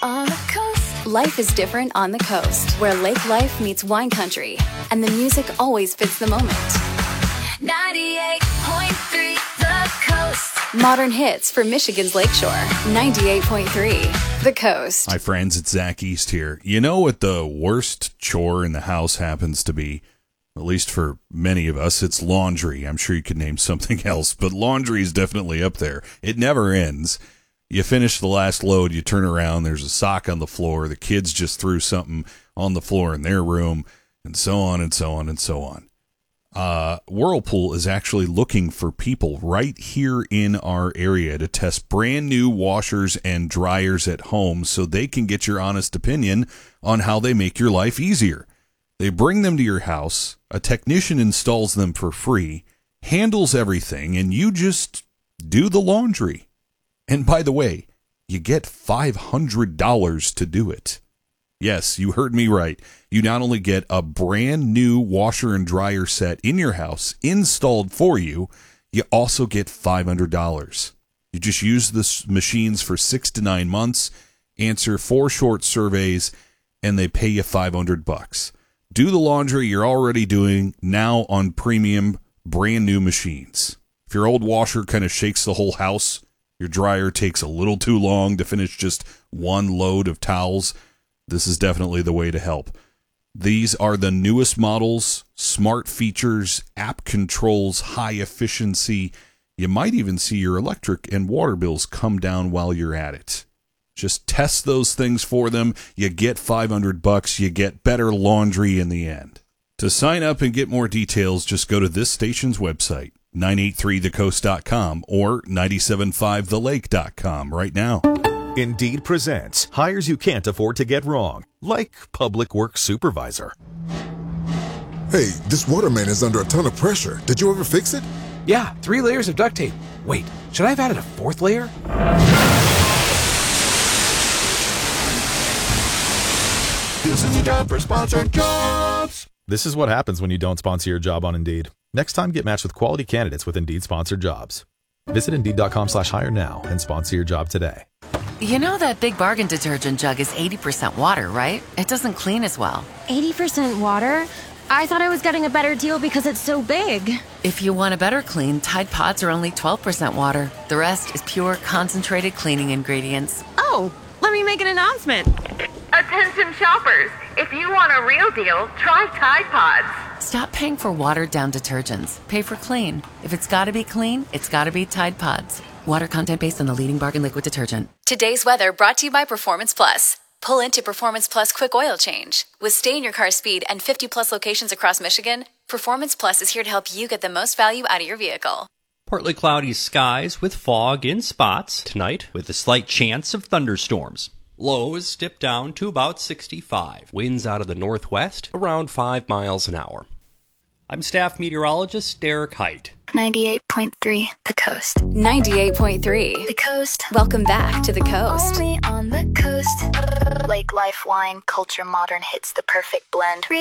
On the coast. Life is different on the coast, where lake life meets wine country, and the music always fits the moment. 98.3 The Coast. Modern hits for Michigan's Lakeshore. 98.3 The Coast. Hi, friends. It's Zach East here. You know what the worst chore in the house happens to be? At least for many of us, it's laundry. I'm sure you could name something else, but laundry is definitely up there. It never ends. You finish the last load, you turn around, there's a sock on the floor, the kids just threw something on the floor in their room, and so on and so on and so on. Whirlpool is actually looking for people right here in our area to test brand new washers and dryers at home so they can get your honest opinion on how they make your life easier. They bring them to your house, a technician installs them for free, handles everything, and you just do the laundry. And by the way, you get $500 to do it. Yes, you heard me right. You not only get a brand new washer and dryer set in your house installed for you, you also get $500. You just use the machines for 6 to 9 months, answer 4 short surveys, and they pay you $500. Do the laundry you're already doing now on premium brand new machines. If your old washer kind of shakes the whole house, your dryer takes a little too long to finish just one load of towels, this is definitely the way to help. These are the newest models, smart features, app controls, high efficiency. You might even see your electric and water bills come down while you're at it. Just test those things for them. You get $500. You get better laundry in the end. To sign up and get more details, just go to this station's website, 983thecoast.com or 975thelake.com right now. Indeed presents hires you can't afford to get wrong, like public works supervisor. Hey, this water main is under a ton of pressure. Did you ever fix it? Yeah, 3 layers of duct tape. Wait, should I have added a 4th layer? This is a job for Sponsored Jobs. This is what happens when you don't sponsor your job on Indeed. Next time, get matched with quality candidates with Indeed sponsored jobs. Visit Indeed.com/hire now and sponsor your job today. You know that Big Bargain detergent jug is 80% water, right? It doesn't clean as well. 80% water? I thought I was getting a better deal because it's so big. If you want a better clean, Tide Pods are only 12% water. The rest is pure, concentrated cleaning ingredients. Oh, let me make an announcement. Attention shoppers, if you want a real deal, try Tide Pods. Stop paying for watered-down detergents. Pay for clean. If it's gotta be clean, it's gotta be Tide Pods. Water content based on the leading bargain liquid detergent. Today's weather brought to you by Performance Plus. Pull into Performance Plus Quick Oil Change. With stay-in-your-car speed and 50-plus locations across Michigan, Performance Plus is here to help you get the most value out of your vehicle. Partly cloudy skies with fog in spots tonight with a slight chance of thunderstorms. Lows dip down to about 65. Winds out of the northwest around 5 miles an hour. I'm staff meteorologist Derek Height. 98.3 The Coast. 98.3 The Coast. Welcome back to The Coast. Only on The Coast. Lake life, wine, culture, modern hits, the perfect blend.